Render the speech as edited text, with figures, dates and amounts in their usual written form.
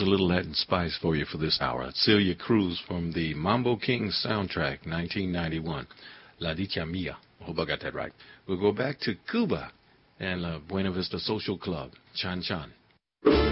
a little Latin spice for you for this hour. Celia Cruz from the Mambo Kings soundtrack, 1991. La Dicha Mia. I hope I got that right. We'll go back to Cuba and Buena Vista Social Club, Chan Chan.